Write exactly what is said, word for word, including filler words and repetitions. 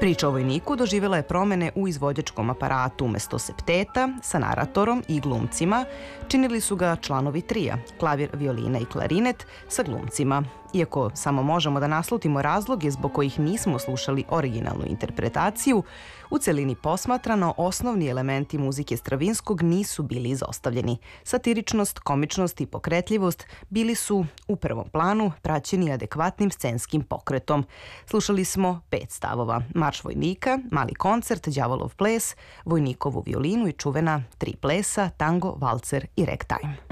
Priča o vojniku doživjela je promene u izvođačkom aparatu. Umesto septeta, sa naratorom i glumcima, činili su ga članovi trija, klavir, violina i klarinet sa glumcima. Iako samo možemo da naslutimo razloge zbog kojih nismo slušali originalnu interpretaciju, u celini posmatrano osnovni elementi muzike Stravinskog nisu bili izostavljeni. Satiričnost, komičnost i pokretljivost bili su u prvom planu, praćeni adekvatnim scenskim pokretom. Slušali smo pet stavova: Marš vojnika, Mali koncert, Đavolov ples, Vojnikovu violinu i čuvena tri plesa, tango, valcer i ragtime.